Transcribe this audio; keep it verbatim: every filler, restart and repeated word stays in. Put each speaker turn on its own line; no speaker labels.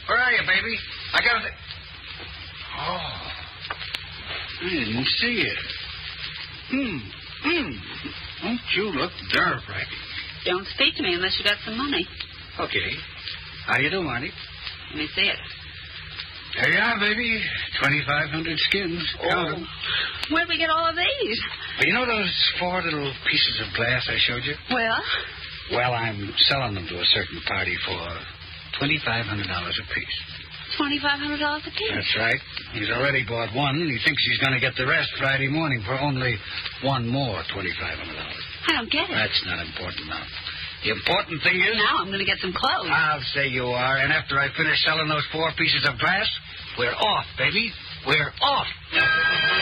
Where are you, baby? I got it. Oh. I didn't see it. Hmm. Hmm. Don't you look nerve-wracking.
Don't speak to me unless you got some money.
Okay. How do you do, Marty?
Let me see it.
There you are, baby. twenty-five hundred skins. Count them.
Where'd we get all of these?
Well, you know those four little pieces of glass I showed you?
Well?
Well, I'm selling them to a certain party for twenty-five hundred dollars apiece.
twenty-five hundred dollars apiece?
That's right. He's already bought one, and he thinks he's going to get the rest Friday morning for only one more twenty-five hundred dollars.
I don't get it.
That's not important now. The important thing is...
Now I'm going to get some clothes.
I'll say you are, and after I finish selling those four pieces of glass, we're off, baby. We're off.